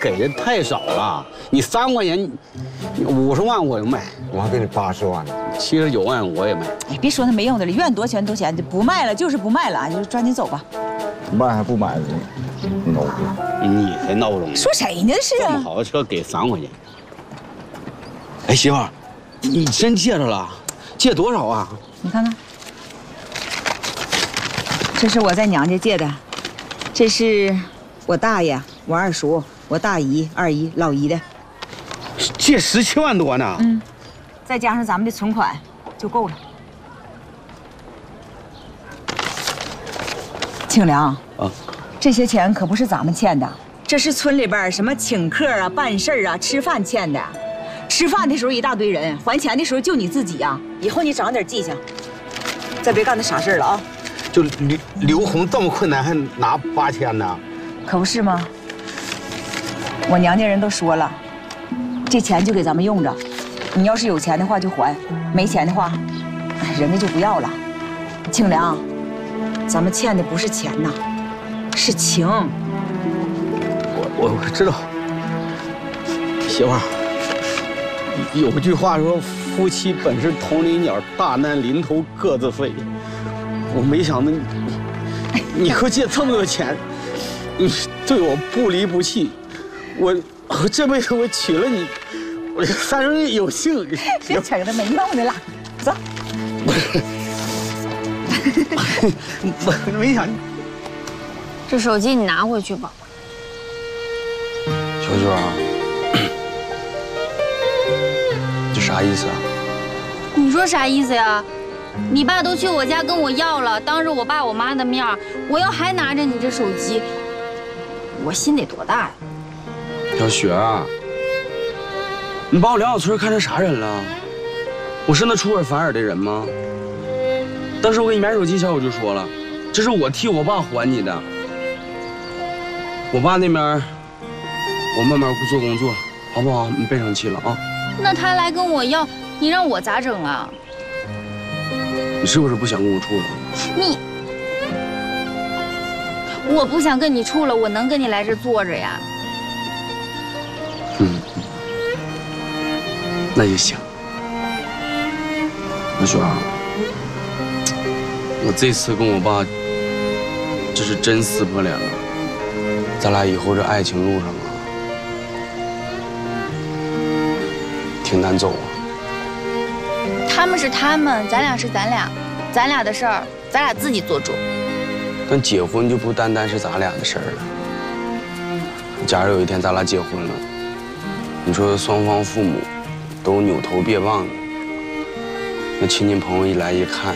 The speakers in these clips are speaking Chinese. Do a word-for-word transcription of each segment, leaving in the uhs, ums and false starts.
给的太少了。你三块钱，五十万我就卖， 我还给你八十万呢， 七十九万我也卖。 哎，别说那没用的了，愿多少钱多少钱，不卖了就是不卖了，就抓紧走吧。 卖还不买呢？孬子！ 你才闹钟呢！ 说谁呢？是啊。 这么好的车给三块钱。哎，媳妇儿，你真借着了？借多少啊？ 你看看，这是我在娘家借的，这是我大爷、我二叔、我大姨、二姨、老姨的， 借十七万多呢。 嗯，再加上咱们的存款，就够了。庆良啊，这些钱可不是咱们欠的，这是村里边什么请客啊、办事儿啊、吃饭欠的。吃饭的时候一大堆人，还钱的时候就你自己呀、啊。以后你长点记性，再别干那傻事了啊！ 就刘刘红这么困难还拿八千呢？ 可不是吗？我娘家人都说了，这钱就给咱们用着，你要是有钱的话就还，没钱的话，人家就不要了。庆良，咱们欠的不是钱呐，是情。 我我我知道，媳妇儿。有句话说，夫妻本是同林鸟，大难临头各自飞。我没想到你，你给我借这么多钱，你对我不离不弃。我我这辈子我娶了你，我这三生有幸。 别扯那没用的了，走。 我没想， 这手机你拿回去吧。 小雪啊。啥意思啊？ 你说啥意思呀？你爸都去我家跟我要了，当着我爸我妈的面，我要还拿着你这手机，我心得多大呀？ 小雪，你把我梁小春看成啥人了？我是那出尔反尔的人吗？当时我给你买手机前我就说了，这是我替我爸还你的。我爸那边，我慢慢做工作，好不好？你别生气了啊。 那他来跟我要，你让我咋整啊？ 你是不是不想跟我处了？ 你，我不想跟你处了，我能跟你来这坐着呀？ 嗯，那也行。小雪儿，我这次跟我爸，这是真撕破脸了。咱俩以后这爱情路上啊。挺难走啊。 他们是他们，咱俩是咱俩，咱俩的事儿，咱俩自己做主。 但结婚就不单单是咱俩的事儿了。假如有一天咱俩结婚了，你说双方父母都扭头别望的，那亲戚朋友一来一看，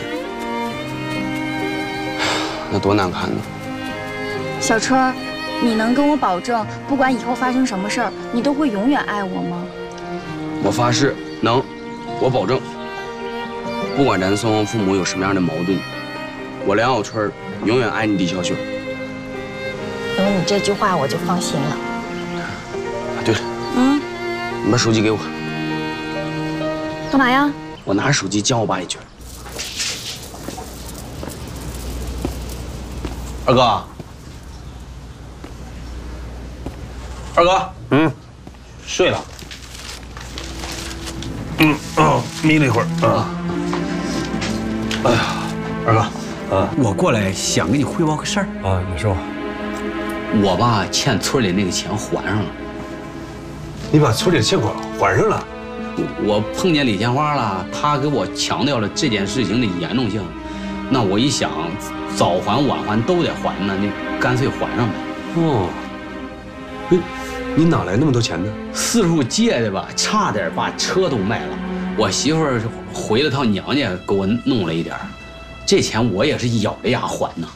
那多难看呢。 小春，你能跟我保证，不管以后发生什么事儿，你都会永远爱我吗？ 我发誓能，我保证，不管咱双方父母有什么样的矛盾，我梁小春永远爱你李小雪。 有你这句话我就放心了。 啊，对了， 嗯， 你把手机给我。 干嘛呀？ 我拿着手机教我爸一句。二哥，二哥， 嗯， 睡了。 嗯哦，眯了一会儿啊。 哎呀，二哥，啊，我过来想跟你汇报个事儿啊，你说。 我爸欠村里那个钱还上了。 你把村里的欠款还上了？ 我碰见李建花了，他给我强调了这件事情的严重性。那我一想，早还晚还都得还呢，你干脆还上呗。 哦，哎，你哪来那么多钱呢？ 四处借的吧，差点把车都卖了。我媳妇儿回了趟娘家，给我弄了一点儿，这钱我也是咬着牙还呢。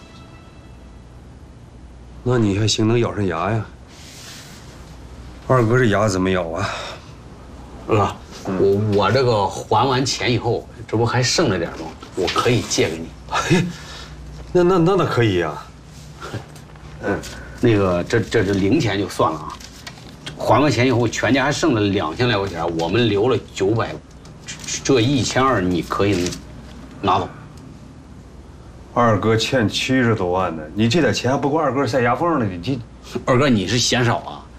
那你还行，能咬上牙呀？二哥这牙怎么咬啊？ 啊，我我这个还完钱以后，这不还剩了点吗？我可以借给你。 哎，那那那那可以呀。 嗯，那个这这这零钱就算了啊。还完钱以后，全家还剩了两千来块钱，我们留了九百，这一千二你可以拿走。 二哥欠七十多万呢，你这点钱还不够二哥塞牙缝呢，你这。 二哥你是嫌少啊？